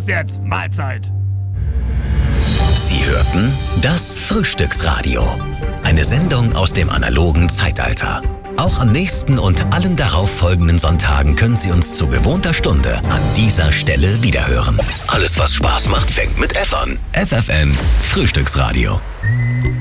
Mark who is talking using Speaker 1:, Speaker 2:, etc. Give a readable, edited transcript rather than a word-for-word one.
Speaker 1: Los jetzt, Mahlzeit.
Speaker 2: Sie hörten das Frühstücksradio. Eine Sendung aus dem analogen Zeitalter. Auch am nächsten und allen darauffolgenden Sonntagen können Sie uns zu gewohnter Stunde an dieser Stelle wiederhören. Alles, was Spaß macht, fängt mit F an. FFN Frühstücksradio.